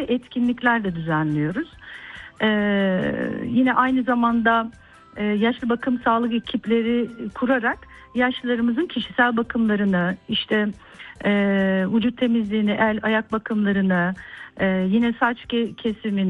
etkinlikler de düzenliyoruz. Yine aynı zamanda yaşlı bakım sağlık ekipleri kurarak yaşlılarımızın kişisel bakımlarını, işte vücut temizliğini, el ayak bakımlarını, yine saç kesimini,